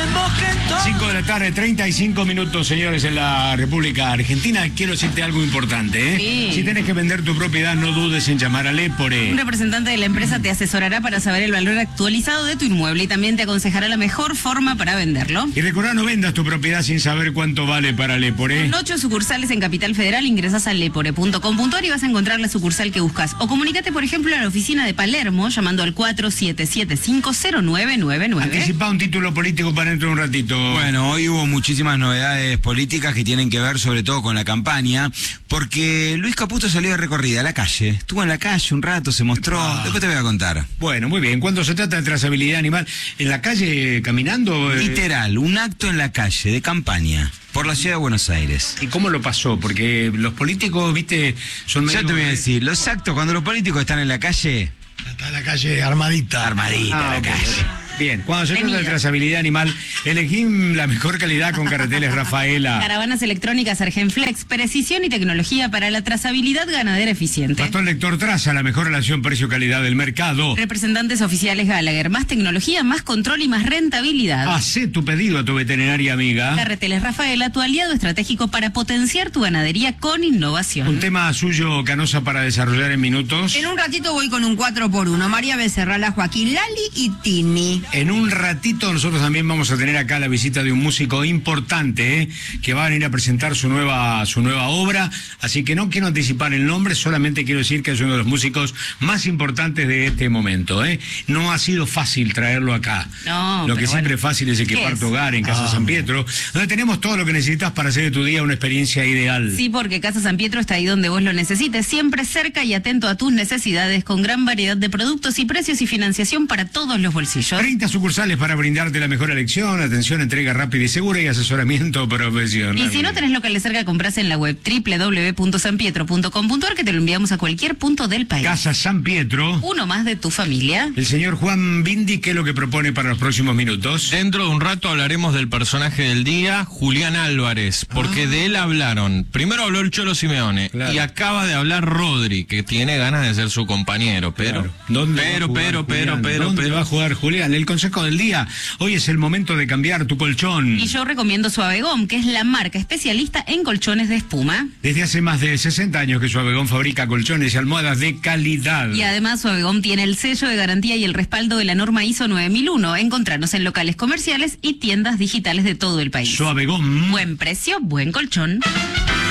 5 de la tarde, 35 minutos, señores, en la República Argentina. Quiero decirte algo importante, ¿eh? Sí. Si tenés que vender tu propiedad, no dudes en llamar a Lepore. Un representante de la empresa te asesorará para saber el valor actualizado de tu inmueble y también te aconsejará la mejor forma para venderlo. Y recordá, no vendas tu propiedad sin saber cuánto vale para Lepore. Con 8 sucursales en Capital Federal, ingresás a lepore.com.ar y vas a encontrar la sucursal que buscas. O comunícate, por ejemplo, a la oficina de Palermo llamando al 47750999. Anticipá un título político para dentro de un ratito. Bueno, hoy hubo muchísimas novedades políticas que tienen que ver sobre todo con la campaña, porque Luis Caputo salió de recorrida a la calle. Estuvo en la calle un rato, se mostró. Después te voy a contar. Bueno, muy bien. Cuando se trata de trazabilidad animal, ¿en la calle caminando? Literal, un acto en la calle de campaña por la ciudad de Buenos Aires. ¿Y cómo lo pasó? Porque los políticos, viste, son medio... Ya te voy a decir, los actos cuando los políticos están en la calle... Está la calle armadita. Armadita la ok. calle. Bien, cuando se trata de trazabilidad animal, elegí la mejor calidad con Carreteles Rafaela. Caravanas electrónicas Argenflex, precisión y tecnología para la trazabilidad ganadera eficiente. Pastor Lector Traza, la mejor relación precio-calidad del mercado. Representantes oficiales Gallagher, más tecnología, más control y más rentabilidad. Hacé tu pedido a tu veterinaria amiga. Carreteles Rafaela, tu aliado estratégico para potenciar tu ganadería con innovación. Un tema suyo, Canosa, para desarrollar en minutos. En un ratito voy con un 4x1. María Becerra, Joaquín Lali y Tini. En un ratito nosotros también vamos a tener acá la visita de un músico importante, que va a venir a presentar su nueva obra, así que no quiero anticipar el nombre, solamente quiero decir que es uno de los músicos más importantes de este momento, No ha sido fácil traerlo acá. No, lo que siempre es fácil es equipar tu hogar en Casa San Pietro, donde tenemos todo lo que necesitas para hacer de tu día una experiencia ideal. Sí, porque Casa San Pietro está ahí donde vos lo necesites, siempre cerca y atento a tus necesidades, con gran variedad de productos y precios y financiación para todos los bolsillos. 30 sucursales para brindarte la mejor elección, atención, entrega rápida y segura y asesoramiento profesional. Y si no tenés locales cerca, compras en la web www.sanpietro.com.ar, que te lo enviamos a cualquier punto del país. Casa San Pietro. Uno más de tu familia. El señor Juan Bindi, ¿qué es lo que propone para los próximos minutos? Dentro de un rato hablaremos del personaje del día, Julián Álvarez, porque de él hablaron. Primero habló el Cholo Simeone, claro, y acaba de hablar Rodri, que tiene ganas de ser su compañero, pero... Claro. ¿Dónde va a jugar Julián? El consejo del día, hoy es el momento de cambiar tu colchón. Y yo recomiendo Suavegón, que es la marca especialista en colchones de espuma. Desde hace más de 60 años que Suavegón fabrica colchones y almohadas de calidad. Y además Suavegón tiene el sello de garantía y el respaldo de la norma ISO 9001. Encontrarnos en locales comerciales y tiendas digitales de todo el país. Suavegón. Buen precio, buen colchón.